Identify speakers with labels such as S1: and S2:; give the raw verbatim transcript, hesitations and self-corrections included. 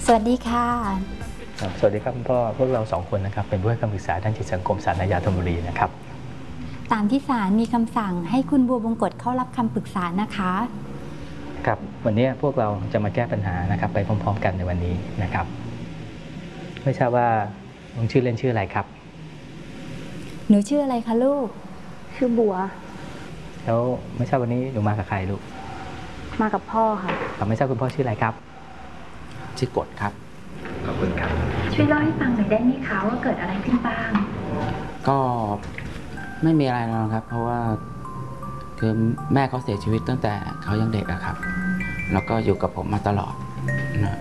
S1: สวัสดีค่ะ
S2: สวัสดีครับคุณพ่อพวกเราสองคนนะครับเป็นผู้ให้คำปรึกษาด้านจิตสังคมศาลอาญาธนบุรีนะครับ
S1: ตามที่ศาลมีคำสั่งให้คุณบัวบงกตเข้ารับคำปรึกษานะคะ
S2: ครับวันนี้พวกเราจะมาแก้ปัญหานะครับไปพร้อมๆกันในวันนี้นะครับไม่ทราบว่าน้องชื่อเล่นชื่ออะไรครับ
S1: หนูชื่ออะไรคะลูก
S3: ชื่อบัว
S2: แล้วไม่ทราบวันนี้หนูมากับใครลูก
S3: มากับพ่อค่ะ
S2: ไม่ทราบคุณพ่อชื่ออะไรครับ
S4: ชื่อกฎครับ
S2: ขอบคุณครับ
S1: ช่วยเล่าให้ฟังหน่อยได้ไหมคะว่าเกิดอะไรขึ้นบ้าง
S4: ก็ไม่มีอะไรแล้วครับเพราะว่าคือแม่เขาเสียชีวิตตั้งแต่เขายังเด็กอะครับแล้วก็อยู่กับผมมาตลอดนะ